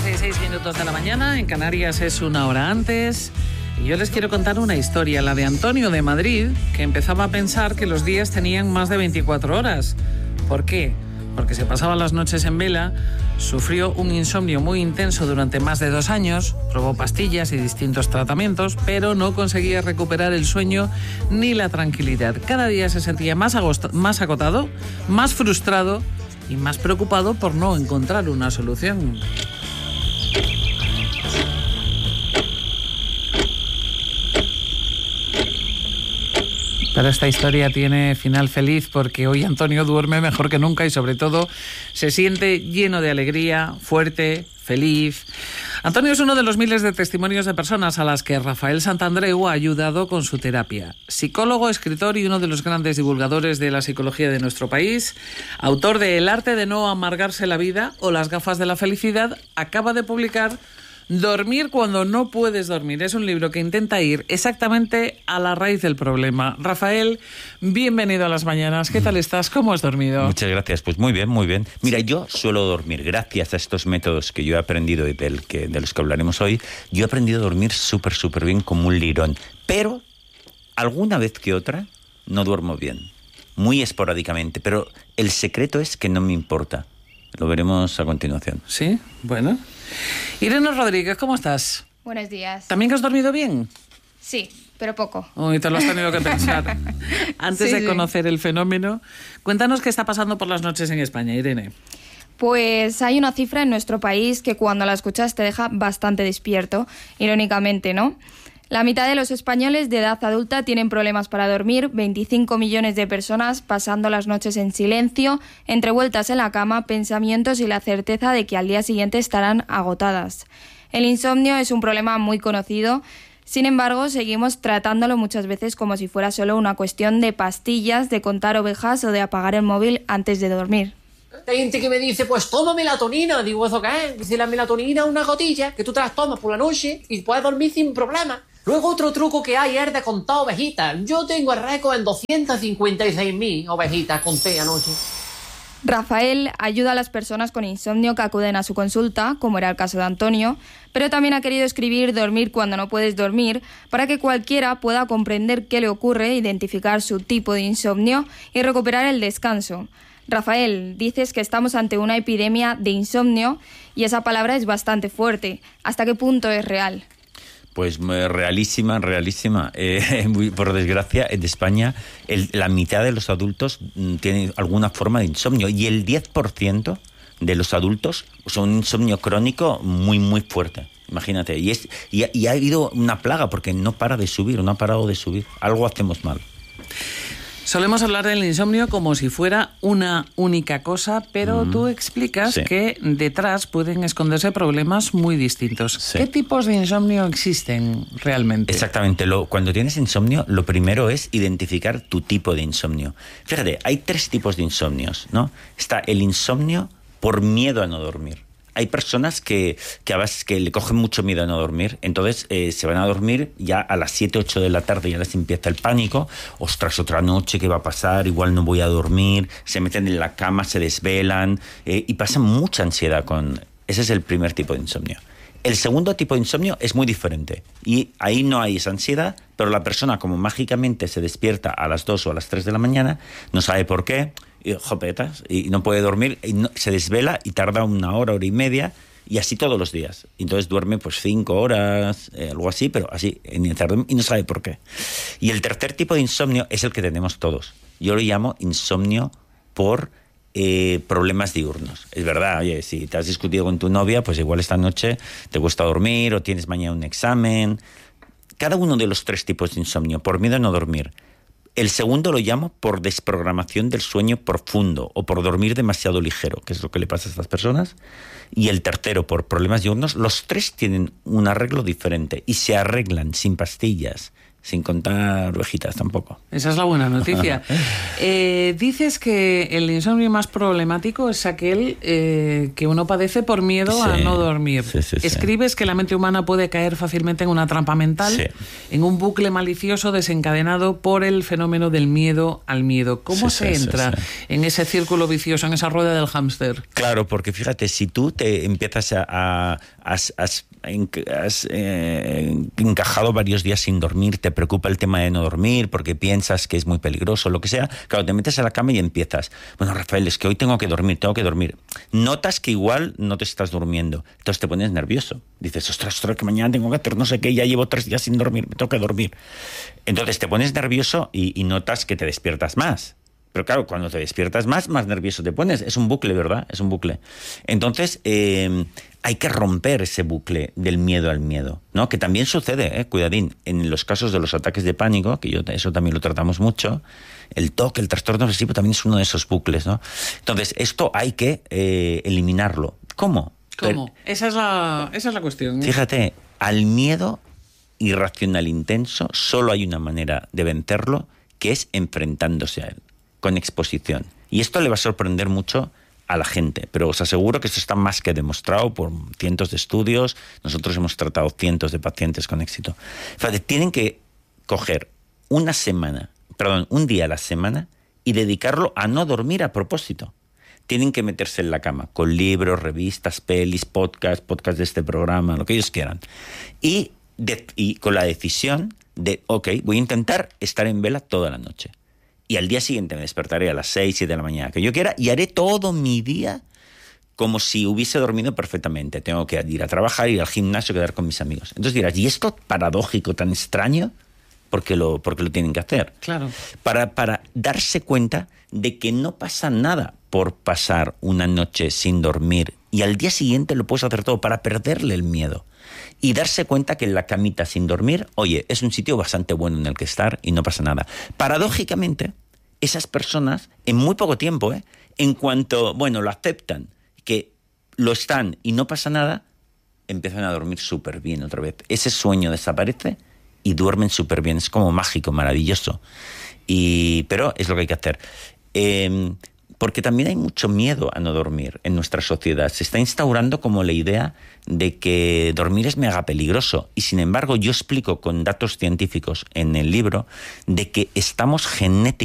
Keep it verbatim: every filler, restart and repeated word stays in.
y seis minutos de la mañana, en Canarias es una hora antes. Y yo les quiero contar una historia, la de Antonio de Madrid, que empezaba a pensar que los días tenían más de veinticuatro horas. ¿Por qué? Porque se pasaba las noches en vela, sufrió un insomnio muy intenso durante más de dos años, probó pastillas y distintos tratamientos, pero no conseguía recuperar el sueño ni la tranquilidad. Cada día se sentía más, agost- más agotado, más frustrado y más preocupado por no encontrar una solución. Pero esta historia tiene final feliz porque hoy Antonio duerme mejor que nunca y sobre todo se siente lleno de alegría, fuerte, feliz. Antonio es uno de los miles de testimonios de personas a las que Rafael Santandreu ha ayudado con su terapia. Psicólogo, escritor y uno de los grandes divulgadores de la psicología de nuestro país, autor de El arte de no amargarse la vida o Las gafas de la felicidad, acaba de publicar Dormir cuando no puedes dormir. Es un libro que intenta ir exactamente a la raíz del problema. Rafael, bienvenido a Las Mañanas. ¿Qué tal estás? ¿Cómo has dormido? Muchas gracias. Pues muy bien, muy bien. Mira, yo suelo dormir, gracias a estos métodos que yo he aprendido y del que, de los que hablaremos hoy, yo he aprendido a dormir súper, súper bien como un lirón. Pero, alguna vez que otra, no duermo bien. Muy esporádicamente. Pero el secreto es que no me importa. Lo veremos a continuación. Sí, bueno. Irene Rodríguez, ¿cómo estás? Buenos días. ¿También que has dormido bien? Sí, pero poco. Uy, te lo has tenido que pensar. Antes sí, de sí. conocer el fenómeno, cuéntanos qué está pasando por las noches en España, Irene. Pues hay una cifra en nuestro país que cuando la escuchas te deja bastante despierto, irónicamente, ¿no? La mitad de los españoles de edad adulta tienen problemas para dormir, veinticinco millones de personas pasando las noches en silencio, entre vueltas en la cama, pensamientos y la certeza de que al día siguiente estarán agotadas. El insomnio es un problema muy conocido, sin embargo, seguimos tratándolo muchas veces como si fuera solo una cuestión de pastillas, de contar ovejas o de apagar el móvil antes de dormir. Hay gente que me dice, pues toma melatonina. Digo, ¿eso qué es? Dice, la melatonina es una gotilla que tú te las tomas por la noche y puedes dormir sin problema. Luego otro truco que hay es de contar ovejitas. Yo tengo el récord en doscientas cincuenta y seis mil ovejitas, conté anoche. Rafael ayuda a las personas con insomnio que acuden a su consulta, como era el caso de Antonio, pero también ha querido escribir Dormir cuando no puedes dormir para que cualquiera pueda comprender qué le ocurre, identificar su tipo de insomnio y recuperar el descanso. Rafael, dices que estamos ante una epidemia de insomnio y esa palabra es bastante fuerte. ¿Hasta qué punto es real? Pues realísima, realísima. Eh, muy, por desgracia, en España el, la mitad de los adultos tienen alguna forma de insomnio y el diez por ciento de los adultos son un insomnio crónico muy, muy fuerte. Imagínate. Y, es, y, y ha habido una plaga porque no para de subir, no ha parado de subir. Algo hacemos mal. Solemos hablar del insomnio como si fuera una única cosa, pero mm. tú explicas sí. que detrás pueden esconderse problemas muy distintos. Sí. ¿Qué tipos de insomnio existen realmente? Exactamente. Lo, cuando tienes insomnio, lo primero es identificar tu tipo de insomnio. Fíjate, hay tres tipos de insomnios, ¿no? Está el insomnio por miedo a no dormir. Hay personas que, que a veces que le cogen mucho miedo a no dormir, entonces eh, se van a dormir ya a las siete, ocho de la tarde, ya les empieza el pánico. Ostras, otra noche, ¿qué va a pasar? Igual no voy a dormir. Se meten en la cama, se desvelan eh, y pasan mucha ansiedad con... Ese es el primer tipo de insomnio. El segundo tipo de insomnio es muy diferente y ahí no hay esa ansiedad, pero la persona como mágicamente se despierta a las dos o a las tres de la mañana, no sabe por qué, y jopetas, y no puede dormir, y no, se desvela y tarda una hora, hora y media, y así todos los días. Entonces duerme pues cinco horas, eh, algo así, pero así, y no sabe por qué. Y el tercer tipo de insomnio es el que tenemos todos. Yo lo llamo insomnio por eh, problemas diurnos. Es verdad, oye, si te has discutido con tu novia, pues igual esta noche te cuesta dormir o tienes mañana un examen. Cada uno de los tres tipos de insomnio, por miedo a no dormir. El segundo lo llamo por desprogramación del sueño profundo o por dormir demasiado ligero, que es lo que le pasa a estas personas. Y el tercero, por problemas diurnos. Los tres tienen un arreglo diferente y se arreglan sin pastillas, sin contar ovejitas tampoco. Esa es la buena noticia. eh, dices que el insomnio más problemático es aquel eh, que uno padece por miedo sí, a no dormir. Sí, sí, sí. Escribes que la mente humana puede caer fácilmente en una trampa mental, sí. en un bucle malicioso desencadenado por el fenómeno del miedo al miedo. ¿Cómo sí, se sí, entra sí, sí. en ese círculo vicioso, en esa rueda del hámster? Claro, porque fíjate, si tú te empiezas a... a has, has, has eh, encajado varios días sin dormir, te preocupa el tema de no dormir porque piensas que es muy peligroso, lo que sea, claro, te metes a la cama y empiezas, bueno, Rafael, es que hoy tengo que dormir, tengo que dormir. Notas que igual no te estás durmiendo, entonces te pones nervioso. Dices, ostras, ostras, que mañana tengo que hacer no sé qué, ya llevo tres días sin dormir, me tengo que dormir. Entonces te pones nervioso y, y notas que te despiertas más. Pero claro, cuando te despiertas más, más nervioso te pones. Es un bucle, ¿verdad? Es un bucle. Entonces, eh, hay que romper ese bucle del miedo al miedo, ¿no? Que también sucede, ¿eh? Cuidadín, en los casos de los ataques de pánico, que yo eso también lo tratamos mucho, el T O C, el trastorno obsesivo, también es uno de esos bucles, ¿no? Entonces, esto hay que eh, eliminarlo. ¿Cómo? ¿Cómo? Pero, esa es la, esa es la cuestión, ¿eh? Fíjate, al miedo irracional intenso solo hay una manera de vencerlo, que es enfrentándose a él, con exposición. Y esto le va a sorprender mucho a la gente, pero os aseguro que esto está más que demostrado por cientos de estudios. Nosotros hemos tratado cientos de pacientes con éxito. Fíjate, tienen que coger una semana, perdón, un día a la semana y dedicarlo a no dormir a propósito. Tienen que meterse en la cama con libros, revistas, pelis, podcast, podcast de este programa, lo que ellos quieran. Y, de, y con la decisión de, ok, voy a intentar estar en vela toda la noche. Y al día siguiente me despertaré a las seis, siete de la mañana que yo quiera y haré todo mi día como si hubiese dormido perfectamente. Tengo que ir a trabajar, ir al gimnasio, quedar con mis amigos. Entonces dirás, ¿y esto paradójico, tan extraño? ¿Por qué lo, por qué lo tienen que hacer? Claro. Para, para darse cuenta de que no pasa nada por pasar una noche sin dormir y al día siguiente lo puedes hacer todo para perderle el miedo. Y darse cuenta que en la camita sin dormir, oye, es un sitio bastante bueno en el que estar y no pasa nada. Paradójicamente, esas personas, en muy poco tiempo, ¿eh? en cuanto, bueno, lo aceptan, que lo están y no pasa nada, empiezan a dormir súper bien otra vez. Ese sueño desaparece y duermen súper bien. Es como mágico, maravilloso. Y, pero es lo que hay que hacer. Eh, Porque también hay mucho miedo a no dormir en nuestra sociedad. Se está instaurando como la idea de que dormir es mega peligroso. Y sin embargo, yo explico con datos científicos en el libro de que estamos genéticamente